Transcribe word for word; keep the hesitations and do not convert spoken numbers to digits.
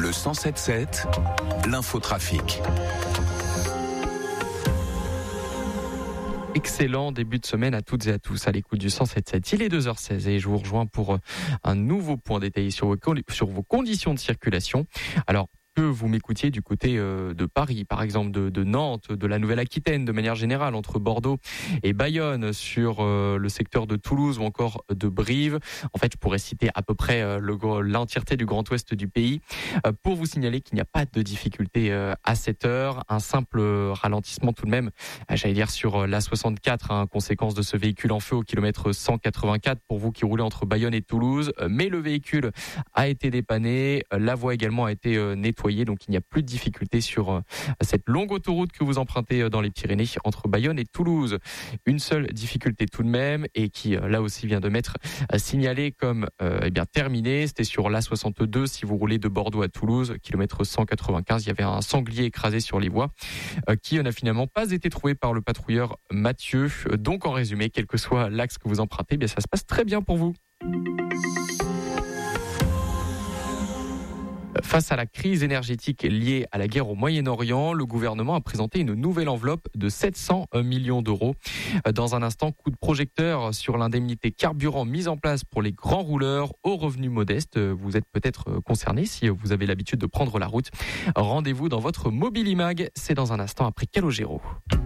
Le cent sept sept, l'infotrafic. Excellent début de semaine à toutes et à tous à l'écoute du cent sept sept. Il est deux heures seize et je vous rejoins pour un nouveau point détaillé sur vos, sur vos conditions de circulation. Alors, que vous m'écoutiez du côté de Paris, par exemple, de, de Nantes, de la Nouvelle-Aquitaine, de manière générale, entre Bordeaux et Bayonne, sur le secteur de Toulouse ou encore de Brive. En fait, je pourrais citer à peu près le, l'entièreté du Grand Ouest du pays pour vous signaler qu'il n'y a pas de difficulté à cette heure. Un simple ralentissement tout de même, j'allais dire sur l'A soixante-quatre, hein, conséquence de ce véhicule en feu au kilomètre cent quatre-vingt-quatre pour vous qui roulez entre Bayonne et Toulouse. Mais le véhicule a été dépanné, la voie également a été nettoyée. Donc il n'y a plus de difficulté sur cette longue autoroute que vous empruntez dans les Pyrénées entre Bayonne et Toulouse. Une seule difficulté tout de même et qui là aussi vient de m'être signalée comme euh, eh bien terminée. C'était sur l'A soixante-deux si vous roulez de Bordeaux à Toulouse, kilomètre cent quatre-vingt-quinze. Il y avait un sanglier écrasé sur les voies euh, qui n'a finalement pas été trouvé par le patrouilleur Mathieu. Donc en résumé, quel que soit l'axe que vous empruntez, eh bien ça se passe très bien pour vous. Face à la crise énergétique liée à la guerre au Moyen-Orient, le gouvernement a présenté une nouvelle enveloppe de sept cents millions d'euros. Dans un instant, coup de projecteur sur l'indemnité carburant mise en place pour les grands rouleurs aux revenus modestes. Vous êtes peut-être concerné si vous avez l'habitude de prendre la route. Rendez-vous dans votre Mobilimag. C'est dans un instant après Calogero.